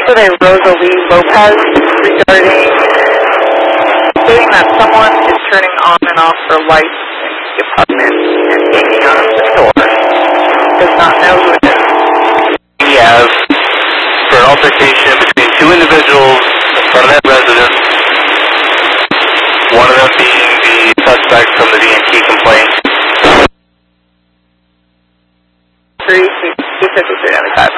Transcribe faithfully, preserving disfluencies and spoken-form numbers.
with a Rosalie Lopez regarding stating that someone is turning on and off their lights in the apartment and hanging on the door. Does not know who it is. We have for an altercation between two individuals in front of that residence, one of them being the suspect from the D and T complaint. three two fifty-three ninety-five.